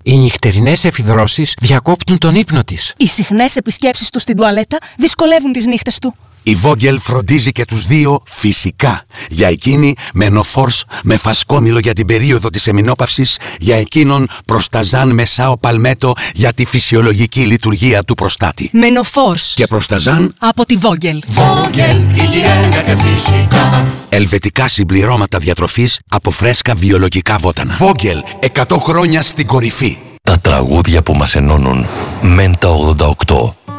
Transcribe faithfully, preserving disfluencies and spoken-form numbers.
Οι νυχτερινές εφηδρώσεις διακόπτουν τον ύπνο της. Οι συχνές επισκέψεις του στην τουαλέτα δυσκολεύουν τις νύχτες του. Η Vogel φροντίζει και τους δύο φυσικά. Για εκείνη Μενοφόρς με φασκόμηλο για την περίοδο της εμεινόπαυσης, για εκείνον Προσταζάν με Σάο Παλμέτο για τη φυσιολογική λειτουργία του προστάτη. Μενοφόρς Και Προσταζάν από τη Vogel. Vogel, υγιεινά και φυσικά. Ελβετικά συμπληρώματα διατροφής από φρέσκα βιολογικά βότανα. Vogel, εκατό χρόνια στην κορυφή. Τα τραγούδια που μας ενώνουν. Μέντα ογδόντα οκτώ.